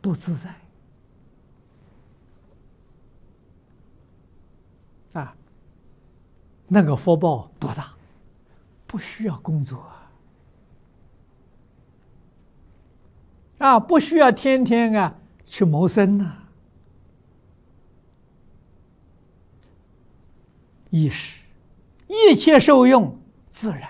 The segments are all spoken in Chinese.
多自在啊！那个福报多大，不需要工作啊，不需要天天去谋生呐，衣食一切受用自然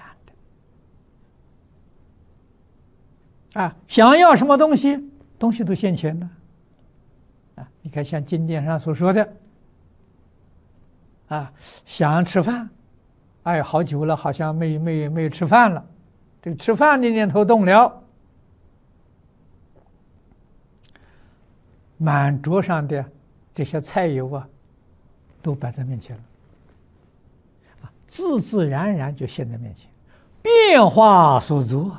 的啊！想要什么东西，东西都现钱的啊！你看，像经典上所说的啊，想吃饭，哎，好久了，好像没吃饭了，这个吃饭的念头动了。满桌上的这些菜肴都摆在面前了，自自然然就现在面前，变化所作，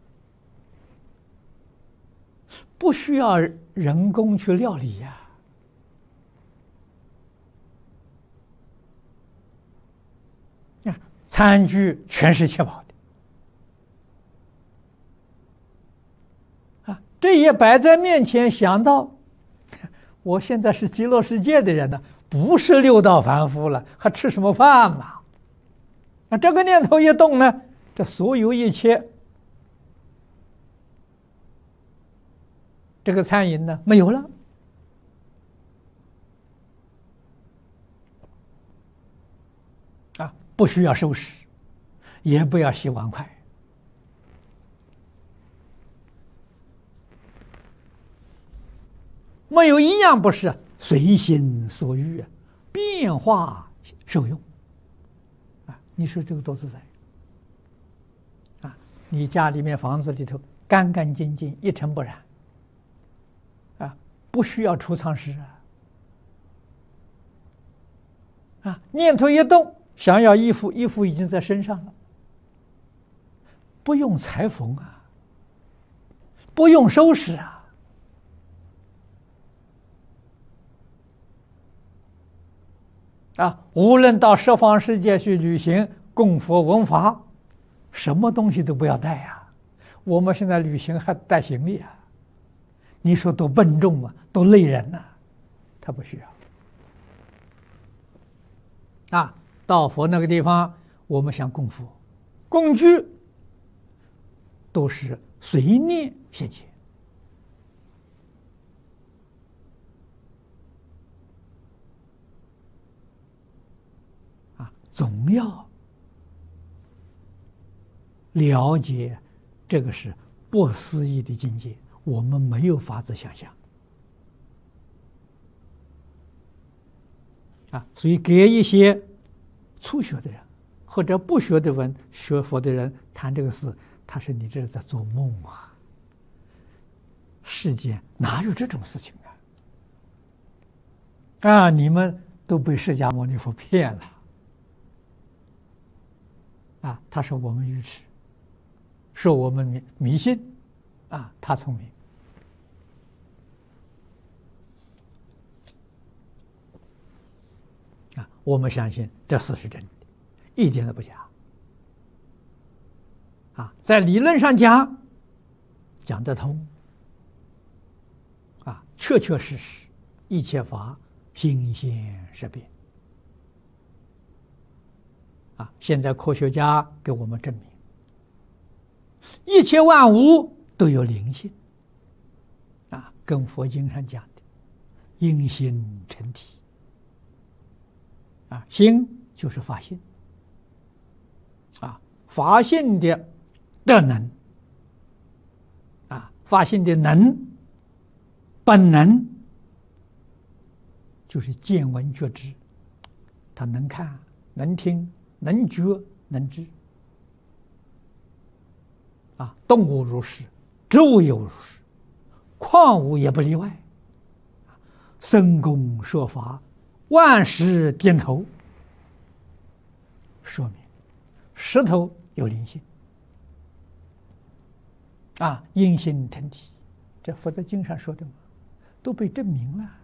不需要人工去料理呀。餐具全是切好的这也摆在面前，想到我现在是极乐世界的人呢，不是六道凡夫了，还吃什么饭嘛？这个念头一动呢，这所有一切这个餐饮呢没有了不需要收拾，也不要洗碗筷没有一样不是随心所欲变化受用你说这个多自在你家里面房子里头干干净净，一尘不染不需要储藏室念头一动，想要衣服，衣服已经在身上了，不用裁缝不用收拾无论到十方世界去旅行供佛闻法，什么东西都不要带我们现在旅行还带行李你说多笨重多累人他不需要到佛那个地方，我们想供佛，供具都是随念现前总要了解这个是不思议的境界，我们没有法子想象所以给一些初学的人或者不学的人、学佛的人谈这个事，他说你这是在做梦世间哪有这种事情你们都被释迦牟尼佛骗了他说我们愚痴，说我们迷信他聪明我们相信这事是真的，一点都不假在理论上讲得通确确实实一切法心现识变现在科学家给我们证明一切万物都有灵性跟佛经上讲的因心成体心就是法性法性的能法性的本能就是见闻觉知，他能看能听能觉能知动物如是，植物有如是，矿物也不例外僧公说法，万事点头，说明石头有灵性因心成体，这佛在经上说的嘛，都被证明了